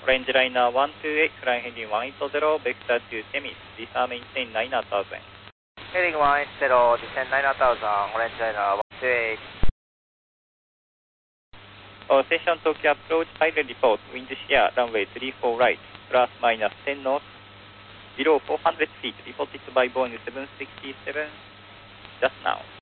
Orange liner 128, flying heading 180, vector to Temis, descend maintain 9000. Heading 180, descend 9000, orange liner 128. Station Tokyo approach, pilot report, wind shear, runway 34 right, plus minus 10 knots, below 400 feet, reported by Boeing 767, just now.